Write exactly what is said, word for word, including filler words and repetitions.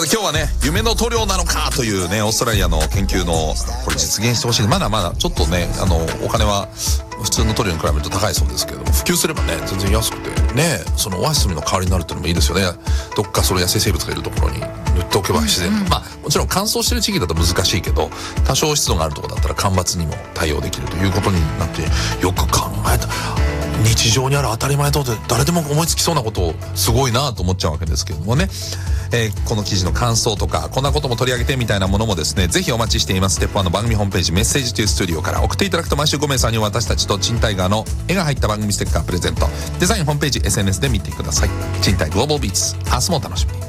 今日はね、夢の塗料なのかというね、オーストラリアの研究のこれ実現してほしい。まだまだちょっとね、あのお金は普通の塗料に比べると高いそうですけれども、普及すればね全然安くてね、そのオアシスの代わりになるっていうのもいいですよね。どっかその野生生物がいるところに塗っておけば自然、うんうん、まあもちろん乾燥してる地域だと難しいけど、多少湿度があるところだったら干ばつにも対応できるということになって、よく考えた日常にある当たり前とって誰でも思いつきそうなことをすごいなと思っちゃうわけですけどもね。えー、この記事の感想とかこんなことも取り上げてみたいなものもですね、ぜひお待ちしています。ステップワンの番組ホームページメッセージというスタジオから送っていただくと、毎週ごめいさんに私たちと賃貸側の絵が入った番組ステッカープレゼント。デザインホームページ エスエヌエス で見てください。賃貸グローバルビーツ、明日もお楽しみに。